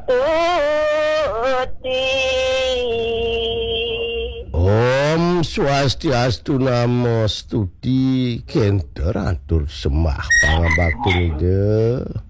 tuti. Om Swastiastu Namo Stuti Kenter atur sembah pangabakti